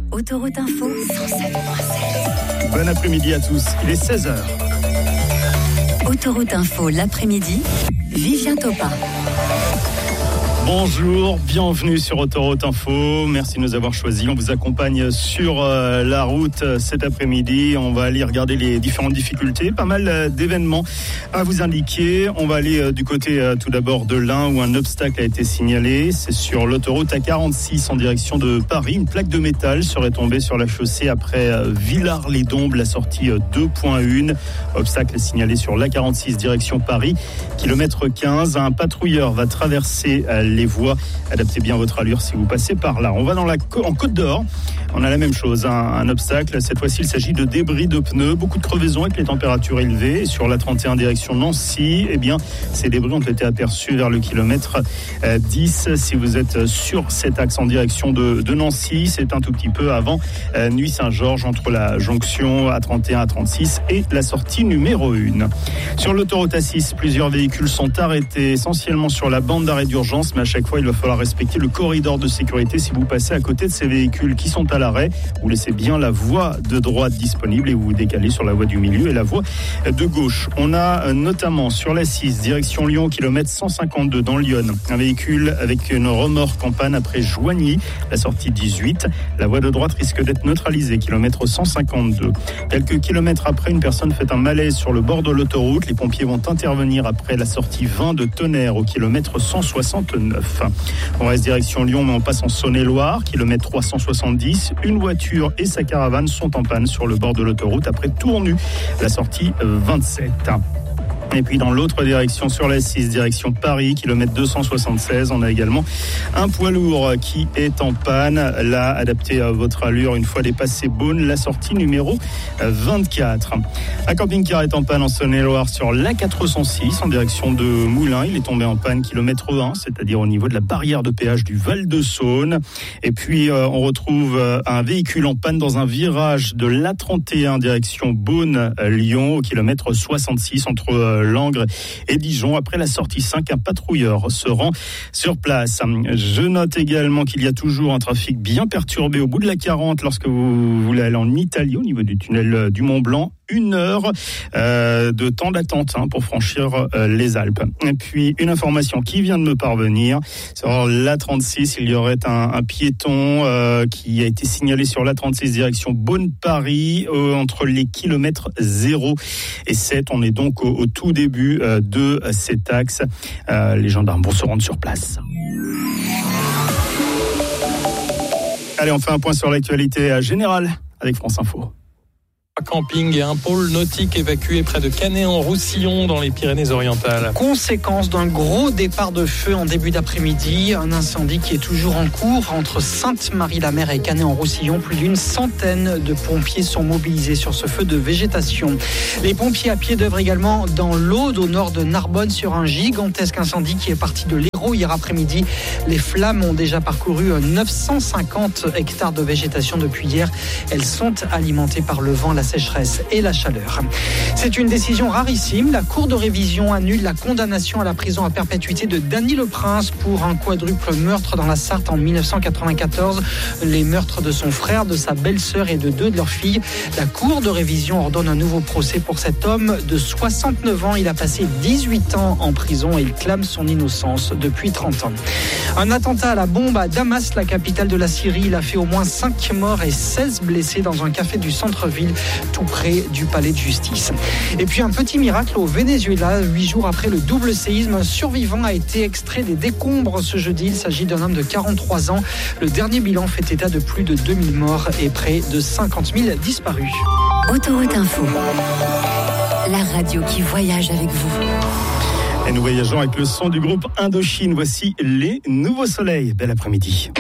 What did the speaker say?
Autoroute Info 107.7. Bon après-midi à tous, il est 16h. Autoroute Info l'après-midi, Vivien Topin. Bonjour, bienvenue sur Autoroute Info. Merci de nous avoir choisis. On vous accompagne sur la route cet après-midi. On va aller regarder les différentes difficultés. Pas mal d'événements à vous indiquer. On va aller du côté tout d'abord de l'Ain où un obstacle a été signalé. C'est sur l'autoroute A46 en direction de Paris. Une plaque de métal serait tombée sur la chaussée après Villars-les-Dombes, la sortie 2.1. Obstacle signalé sur l'A46 direction Paris. Kilomètre 15. Un patrouilleur va traverser les voies. Adaptez bien votre allure si vous passez par là. On va en Côte d'Or. On a la même chose, un obstacle. Cette fois-ci, il s'agit de débris de pneus. Beaucoup de crevaisons avec les températures élevées. Sur la 31 direction Nancy, ces débris ont été aperçus vers le kilomètre 10. Si vous êtes sur cet axe en direction de Nancy, c'est un tout petit peu avant Nuit-Saint-Georges, entre la jonction A31 A36 et la sortie numéro 1. Sur l'autoroute A6, plusieurs véhicules sont arrêtés, essentiellement sur la bande d'arrêt d'urgence, mais à chaque fois, il va falloir respecter le corridor de sécurité. Si vous passez à côté de ces véhicules qui sont à l'arrêt, vous laissez bien la voie de droite disponible et vous vous décalez sur la voie du milieu et la voie de gauche. On a notamment sur la 6, direction Lyon, kilomètre 152 dans Lyon, un véhicule avec une remorque en panne après Joigny, la sortie 18. La voie de droite risque d'être neutralisée, kilomètre 152. Quelques kilomètres après, une personne fait un malaise sur le bord de l'autoroute. Les pompiers vont intervenir après la sortie 20 de Tonnerre au kilomètre 169. On reste direction Lyon, mais on passe en Saône-et-Loire, kilomètre 370. Une voiture et sa caravane sont en panne sur le bord de l'autoroute après Tournu, la sortie 27. Et puis dans l'autre direction, sur la 6, direction Paris, kilomètre 276, on a également un poids lourd qui est en panne. Là, adaptez à votre allure une fois dépassé Beaune, la sortie numéro 24. Un camping-car est en panne en Saône-et-Loire sur l'A406 en direction de Moulins. Il est tombé en panne kilomètre 1, c'est-à-dire au niveau de la barrière de péage du Val-de-Saône. Et puis on retrouve un véhicule en panne dans un virage de l'A31 direction Beaune-Lyon au kilomètre 66 entre Langres et Dijon. Après la sortie 5, un patrouilleur se rend sur place. Je note également qu'il y a toujours un trafic bien perturbé au bout de la 40 lorsque vous voulez aller en Italie au niveau du tunnel du Mont-Blanc. 1 heure de temps d'attente pour franchir les Alpes. Et puis une information qui vient de me parvenir sur l'A36, il y aurait un piéton qui a été signalé sur l'A36 direction Beaune-Paris entre les kilomètres 0 et 7. On est donc au tout début de cet axe. Les gendarmes vont se rendre sur place. Allez, on fait un point sur l'actualité générale avec France Info. Camping et un pôle nautique évacué près de Canet-en-Roussillon dans les Pyrénées-Orientales. Conséquence d'un gros départ de feu en début d'après-midi, un incendie qui est toujours en cours entre Sainte-Marie-la-Mer et Canet-en-Roussillon. Plus d'une centaine de pompiers sont mobilisés sur ce feu de végétation. Les pompiers à pied d'œuvre également dans l'Aude, au nord de Narbonne, sur un gigantesque incendie qui est parti de l'Hérault hier après-midi. Les flammes ont déjà parcouru 950 hectares de végétation depuis hier. Elles sont alimentées par le vent, la sécheresse et la chaleur. C'est une décision rarissime. La Cour de révision annule la condamnation à la prison à perpétuité de Dany Le Prince pour un quadruple meurtre dans la Sarthe en 1994. Les meurtres de son frère, de sa belle-sœur et de 2 de leurs filles. La Cour de révision ordonne un nouveau procès pour cet homme de 69 ans. Il a passé 18 ans en prison et il clame son innocence depuis 30 ans. Un attentat à la bombe à Damas, la capitale de la Syrie. Il a fait au moins 5 morts et 16 blessés dans un café du centre-ville, tout près du palais de justice. Et puis un petit miracle au Venezuela, 8 jours après le double séisme, un survivant a été extrait des décombres ce jeudi. Il s'agit d'un homme de 43 ans. Le dernier bilan fait état de plus de 2000 morts et près de 50 000 disparus. Autoroute Info, la radio qui voyage avec vous. Et nous voyageons avec le son du groupe Indochine. Voici les Nouveaux Soleils. Bel après-midi.